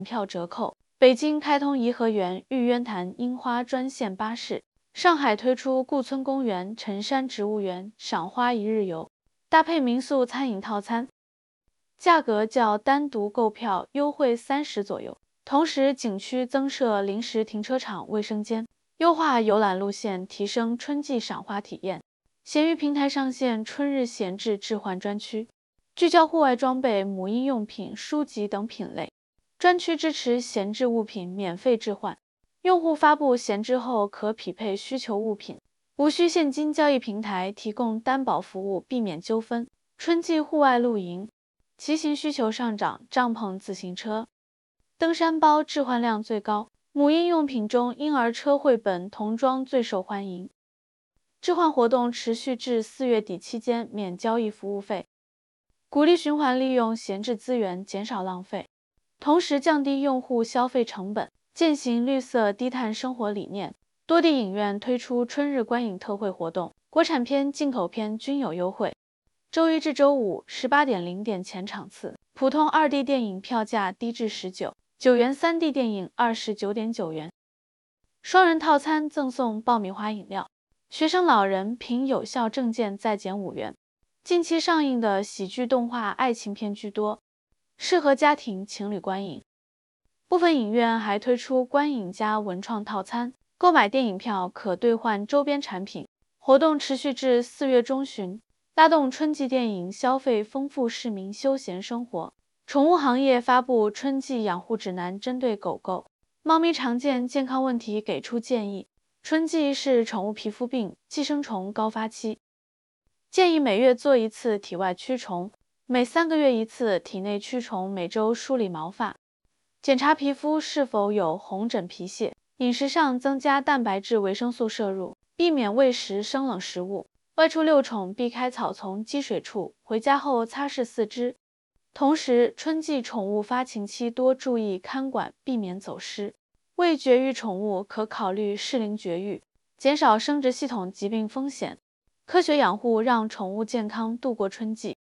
票折扣。北京开通颐和园、玉渊潭樱花专线巴士，上海推出顾村公园、辰山植物园赏花一日游，搭配民宿餐饮套餐，价格较单独购票优惠30%左右。同时，景区增设临时停车场、卫生间，优化游览路线，提升春季赏花体验。闲鱼平台上线春日闲置置换专区，聚焦户外装备、母婴用品、书籍等品类。专区支持闲置物品免费置换，用户发布闲置后可匹配需求物品，无需现金交易，平台提供担保服务，避免纠纷。春季户外露营，骑行需求上涨，帐篷、自行车、登山包置换量最高。母婴用品中，婴儿车、绘本、童装最受欢迎。置换活动持续至4月底期间，免交易服务费，鼓励循环利用闲置资源，减少浪费。同时降低用户消费成本，践行绿色低碳生活理念。多地影院推出春日观影特惠活动，国产片、进口片均有优惠。周一至周五18点0点前场次，普通2D 电影票价低至19元，3D 电影29.9元。双人套餐赠送爆米花饮料，学生老人凭有效证件再减5元。近期上映的喜剧动画爱情片居多，适合家庭情侣观影。部分影院还推出观影加文创套餐，购买电影票可兑换周边产品。活动持续至4月中旬，拉动春季电影消费，丰富市民休闲生活。宠物行业发布春季养护指南，针对狗狗、猫咪常见健康问题给出建议。春季是宠物皮肤病、寄生虫高发期，建议每月做1次体外驱虫，每3个月1次体内驱虫，每周梳理毛发，检查皮肤是否有红疹皮屑。饮食上增加蛋白质、维生素摄入，避免喂食生冷食物。外出遛宠避开草丛、积水处，回家后擦拭四肢。同时，春季宠物发情期多注意看管，避免走失。未绝育宠物可考虑适龄绝育，减少生殖系统疾病风险。科学养护让宠物健康度过春季。